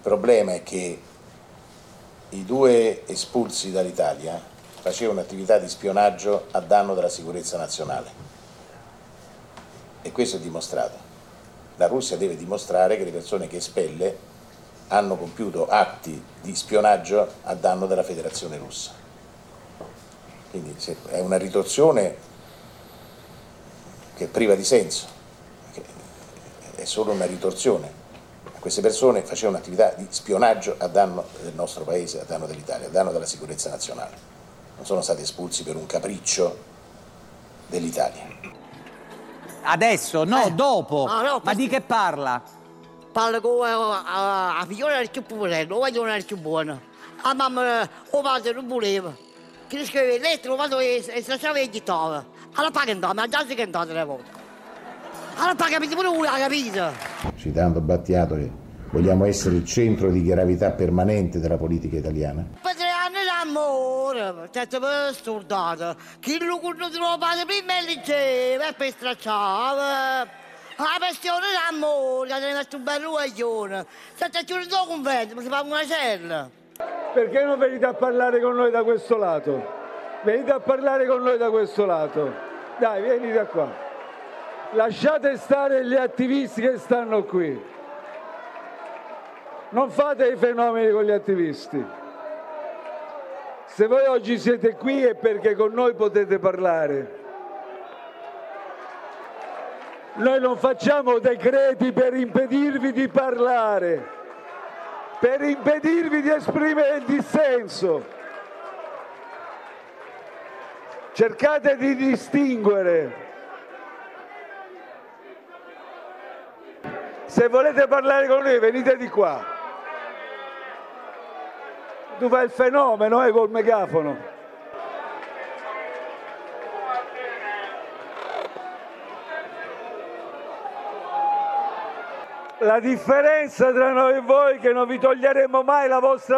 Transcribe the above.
problema è che i due espulsi dall'Italia facevano attività di spionaggio a danno della sicurezza nazionale e questo è dimostrato. La Russia deve dimostrare che le persone che espelle hanno compiuto atti di spionaggio a danno della Federazione Russa. Quindi è una ritorsione che è priva di senso, è solo una ritorsione. Queste persone facevano attività di spionaggio a danno del nostro paese, a danno dell'Italia, a danno della sicurezza nazionale. Non sono stati espulsi per un capriccio dell'Italia. Adesso? No, dopo. No, Ma di che parla? Parla con la figliola del più poverello, la figliola del più buono. La mamma, o padre non voleva. Che scriveva il letto, lo vado e stracciava e gittava. Alla paga andava, ma già si è andato una volta. Alla paga mi pure lui, ha capito? Citando Battiato, che vogliamo essere il centro di gravità permanente della politica italiana. Per 3 anni d'amore, certo per stordato. Chi lo conosceva padre prima e diceva e poi stracciava. La questione d'amore, che ne messo un bel guaglione. 7 giorni dopo convento, mi si fa una cella. Perché non venite a parlare con noi da questo lato? Venite a parlare con noi da questo lato. Dai, venite qua. Lasciate stare gli attivisti che stanno qui. Non fate i fenomeni con gli attivisti. Se voi oggi siete qui è perché con noi potete parlare. Noi non facciamo decreti per impedirvi di parlare, per impedirvi di esprimere il dissenso. Cercate di distinguere. Se volete parlare con noi, venite di qua. Tu fai il fenomeno, col megafono. La differenza tra noi e voi è che non vi toglieremo mai la vostra